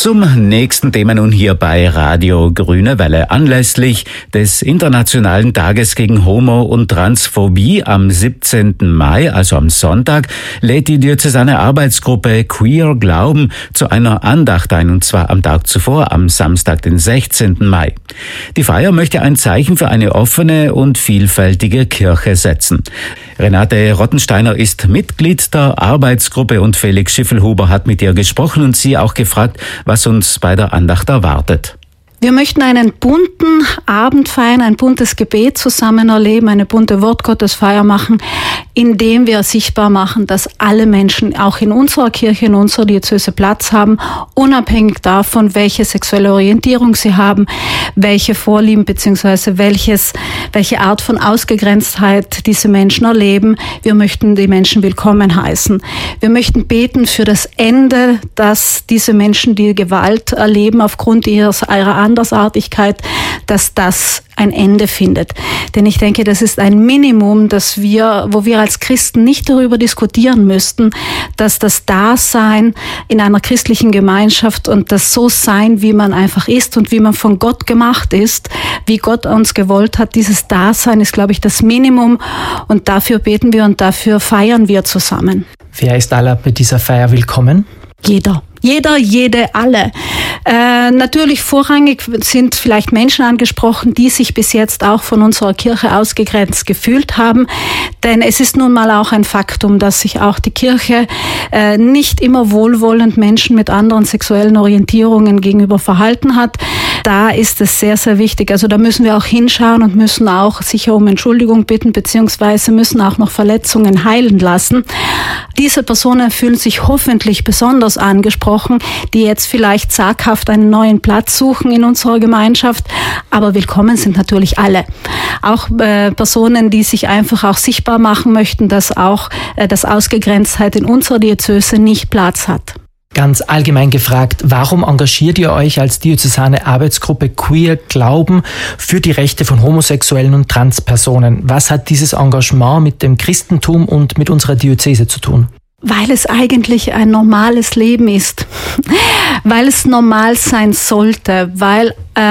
Zum nächsten Thema nun hier bei Radio Grüne Welle. Anlässlich des Internationalen Tages gegen Homo- und Transphobie am 17. Mai, also am Sonntag, lädt die diözesane Arbeitsgruppe Queer Glauben zu einer Andacht ein, und zwar am Tag zuvor, am Samstag, den 16. Mai. Die Feier möchte ein Zeichen für eine offene und vielfältige Kirche setzen. Renate Rottensteiner ist Mitglied der Arbeitsgruppe und Felix Schiffelhuber hat mit ihr gesprochen und sie auch gefragt, was uns bei der Andacht erwartet. Wir möchten einen bunten Abend feiern, ein buntes Gebet zusammen erleben, eine bunte Wortgottesfeier machen, indem wir sichtbar machen, dass alle Menschen auch in unserer Kirche, in unserer Diözese Platz haben, unabhängig davon, welche sexuelle Orientierung sie haben, welche Vorlieben bzw. welche Art von Ausgegrenztheit diese Menschen erleben. Wir möchten die Menschen willkommen heißen. Wir möchten beten für das Ende, dass diese Menschen, die Gewalt erleben aufgrund ihrer Andersartigkeit, dass das ein Ende findet. Denn ich denke, das ist ein Minimum, wo wir als Christen nicht darüber diskutieren müssten, dass das Dasein in einer christlichen Gemeinschaft und das So-Sein, wie man einfach ist und wie man von Gott gemacht ist, wie Gott uns gewollt hat, dieses Dasein ist, glaube ich, das Minimum, und dafür beten wir und dafür feiern wir zusammen. Wer ist alle bei dieser Feier willkommen? Jeder, jede, alle. Natürlich vorrangig sind vielleicht Menschen angesprochen, die sich bis jetzt auch von unserer Kirche ausgegrenzt gefühlt haben. Denn es ist nun mal auch ein Faktum, dass sich auch die Kirche nicht immer wohlwollend Menschen mit anderen sexuellen Orientierungen gegenüber verhalten hat. Da ist es sehr, sehr wichtig. Also da müssen wir auch hinschauen und müssen auch sicher um Entschuldigung bitten, beziehungsweise müssen auch noch Verletzungen heilen lassen. Diese Personen fühlen sich hoffentlich besonders angesprochen, die jetzt vielleicht zaghaft einen neuen Platz suchen in unserer Gemeinschaft. Aber willkommen sind natürlich alle. Auch Personen, die sich einfach auch sichtbar machen möchten, dass auch das Ausgegrenztheit in unserer Diözese nicht Platz hat. Ganz allgemein gefragt, warum engagiert ihr euch als diözesane Arbeitsgruppe Queer Glauben für die Rechte von Homosexuellen und Transpersonen? Was hat dieses Engagement mit dem Christentum und mit unserer Diözese zu tun? Weil es eigentlich ein normales Leben ist, weil es normal sein sollte, weil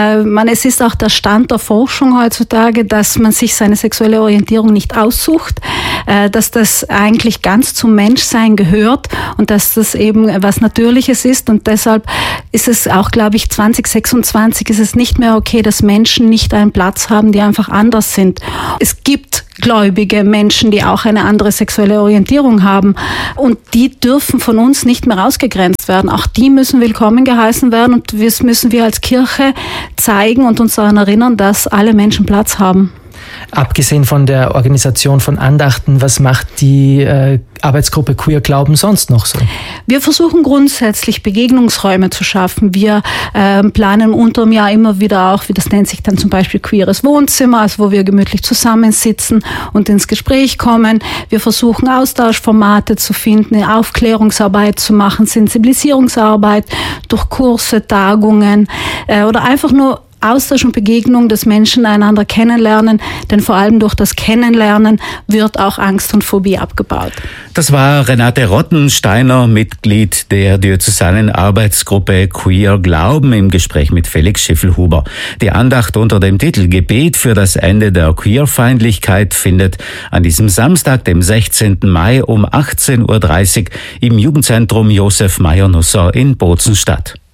es ist auch der Stand der Forschung heutzutage, dass man sich seine sexuelle Orientierung nicht aussucht, dass das eigentlich ganz zum Menschsein gehört und dass das eben was Natürliches ist, und deshalb ist es auch, glaube ich, 2026 ist es nicht mehr okay, dass Menschen nicht einen Platz haben, die einfach anders sind. Es gibt gläubige Menschen, die auch eine andere sexuelle Orientierung haben, und die dürfen von uns nicht mehr ausgegrenzt werden. Auch die müssen willkommen geheißen werden, und das müssen wir als Kirche zeigen und uns daran erinnern, dass alle Menschen Platz haben. Abgesehen von der Organisation von Andachten, was macht die Arbeitsgruppe Queer Glauben sonst noch so? Wir versuchen grundsätzlich Begegnungsräume zu schaffen. Wir planen unter dem Jahr immer wieder auch, wie das nennt sich dann zum Beispiel queeres Wohnzimmer, also wo wir gemütlich zusammensitzen und ins Gespräch kommen. Wir versuchen Austauschformate zu finden, Aufklärungsarbeit zu machen, Sensibilisierungsarbeit durch Kurse, Tagungen oder einfach nur Austausch und Begegnung, dass Menschen einander kennenlernen, denn vor allem durch das Kennenlernen wird auch Angst und Phobie abgebaut. Das war Renate Rottensteiner, Mitglied der diözesanen Arbeitsgruppe Queer Glauben, im Gespräch mit Felix Schiffelhuber. Die Andacht unter dem Titel Gebet für das Ende der Queerfeindlichkeit findet an diesem Samstag, dem 16. Mai um 18.30 Uhr im Jugendzentrum Josef Mayer-Nusser in Bozen statt.